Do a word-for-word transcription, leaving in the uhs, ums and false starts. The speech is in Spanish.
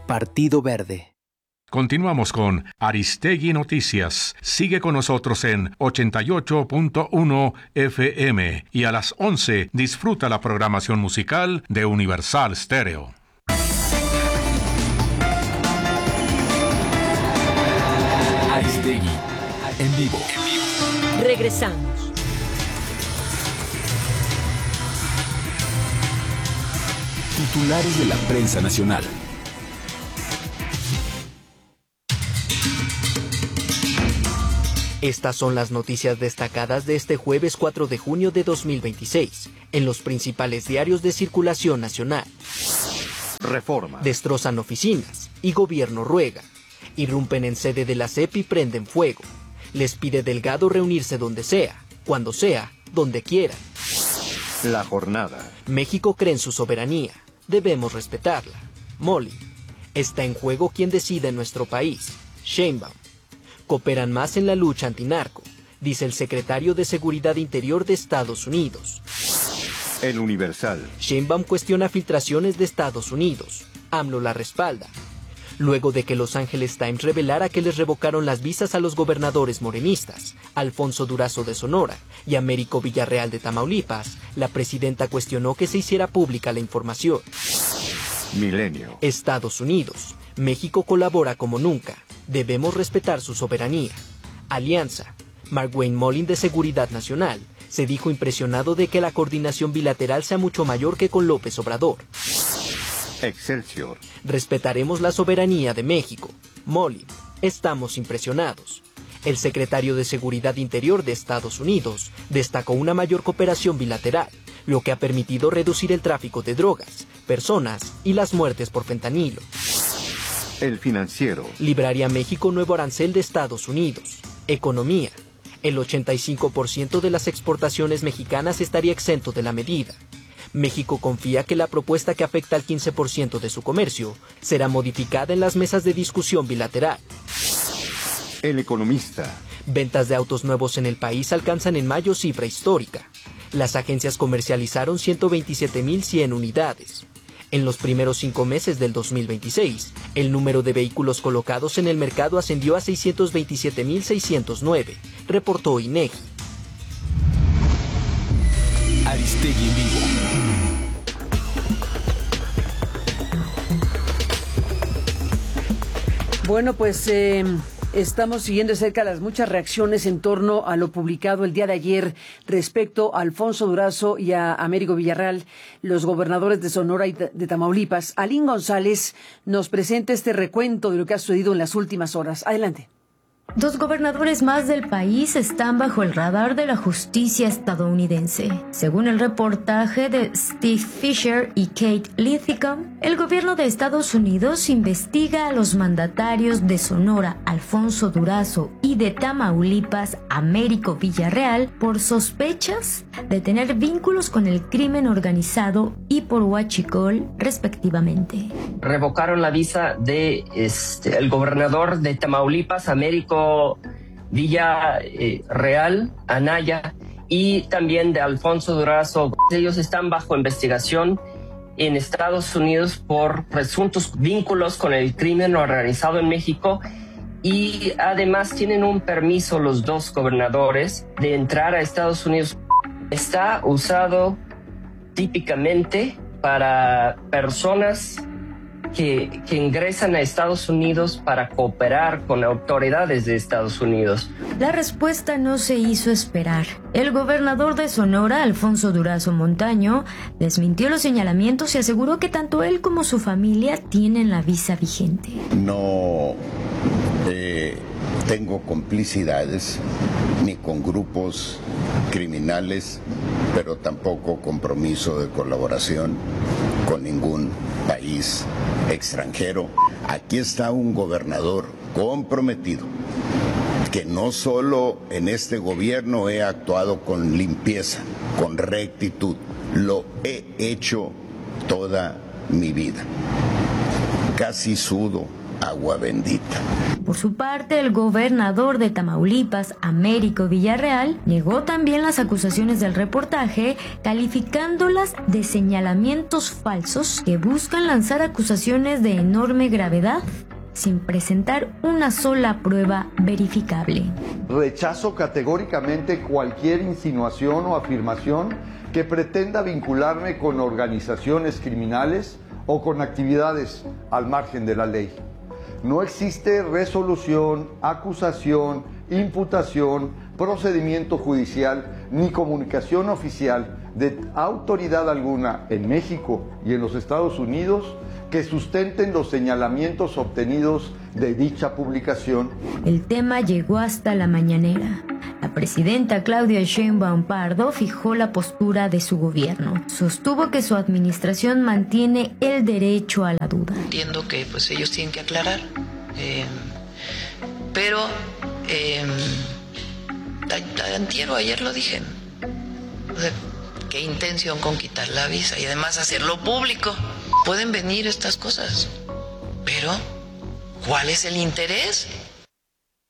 Partido Verde. Continuamos con Aristegui Noticias. Sigue con nosotros en ochenta y ocho punto uno F M y a las once disfruta la programación musical de Universal Stereo. Aristegui en vivo. Regresamos. Titulares de la prensa nacional. Estas son las noticias destacadas de este jueves cuatro de junio de dos mil veintiséis, en los principales diarios de circulación nacional. Reforma. Destrozan oficinas y gobierno ruega. Irrumpen en sede de la C E P y prenden fuego. Les pide Delgado reunirse donde sea, cuando sea, donde quieran. La jornada. México cree en su soberanía. Debemos respetarla. Molly. Está en juego quien decide en nuestro país. Sheinbaum. Cooperan más en la lucha antinarco, dice el secretario de Seguridad Interior de Estados Unidos. El Universal. Sheinbaum cuestiona filtraciones de Estados Unidos. AMLO la respalda. Luego de que Los Angeles Times revelara que les revocaron las visas a los gobernadores morenistas, Alfonso Durazo de Sonora y Américo Villarreal de Tamaulipas, la presidenta cuestionó que se hiciera pública la información. Milenio. Estados Unidos. México colabora como nunca. Debemos respetar su soberanía. Alianza. Mark-Wayne Mullin de Seguridad Nacional se dijo impresionado de que la coordinación bilateral sea mucho mayor que con López Obrador. Excelsior. Respetaremos la soberanía de México. Mullin. Estamos impresionados. El secretario de Seguridad Interior de Estados Unidos destacó una mayor cooperación bilateral, lo que ha permitido reducir el tráfico de drogas, personas y las muertes por fentanilo. El Financiero. Libraría México nuevo arancel de Estados Unidos. Economía. El ochenta y cinco por ciento de las exportaciones mexicanas estaría exento de la medida. México confía que la propuesta que afecta al quince por ciento de su comercio será modificada en las mesas de discusión bilateral. El Economista. Ventas de autos nuevos en el país alcanzan en mayo cifra histórica. Las agencias comercializaron ciento veintisiete mil cien unidades. En los primeros cinco meses del dos mil veintiséis, el número de vehículos colocados en el mercado ascendió a seiscientos veintisiete mil seiscientos nueve, reportó INEGI. Aristegui en vivo. Bueno, pues eh, estamos siguiendo de cerca las muchas reacciones en torno a lo publicado el día de ayer respecto a Alfonso Durazo y a Américo Villarreal, los gobernadores de Sonora y de Tamaulipas. Alín González nos presenta este recuento de lo que ha sucedido en las últimas horas. Adelante. Dos gobernadores más del país están bajo el radar de la justicia estadounidense. Según el reportaje de Steve Fisher y Kate Linthicum, el gobierno de Estados Unidos investiga a los mandatarios de Sonora, Alfonso Durazo, y de Tamaulipas, Américo Villarreal, por sospechas de tener vínculos con el crimen organizado y por huachicol, respectivamente. Revocaron la visa de este, el gobernador de Tamaulipas, Américo Villarreal, Anaya, y también de Alfonso Durazo. Ellos están bajo investigación en Estados Unidos por presuntos vínculos con el crimen organizado en México, y además tienen un permiso los dos gobernadores de entrar a Estados Unidos. Está usado típicamente para personas Que, que ingresan a Estados Unidos para cooperar con autoridades de Estados Unidos. La respuesta no se hizo esperar. El gobernador de Sonora, Alfonso Durazo Montaño, desmintió los señalamientos y aseguró que tanto él como su familia tienen la visa vigente. No eh, tengo complicidades ni con grupos criminales, pero tampoco compromiso de colaboración con ningún país extranjero. Aquí está un gobernador comprometido, que no solo en este gobierno he actuado con limpieza, con rectitud, lo he hecho toda mi vida. Casi sudo agua bendita. Por su parte, el gobernador de Tamaulipas, Américo Villarreal, negó también las acusaciones del reportaje, calificándolas de señalamientos falsos que buscan lanzar acusaciones de enorme gravedad sin presentar una sola prueba verificable. Rechazo categóricamente cualquier insinuación o afirmación que pretenda vincularme con organizaciones criminales o con actividades al margen de la ley. No existe resolución, acusación, imputación, procedimiento judicial ni comunicación oficial de autoridad alguna en México y en los Estados Unidos que sustenten los señalamientos obtenidos de dicha publicación. El tema llegó hasta la mañanera. La presidenta Claudia Sheinbaum Pardo fijó la postura de su gobierno. Sostuvo que su administración mantiene el derecho a la duda. Entiendo que pues ellos tienen que aclarar, eh, pero eh, antier o ayer lo dije. O sea, qué intención con quitar la visa y además hacerlo público. Pueden venir estas cosas, pero ¿cuál es el interés?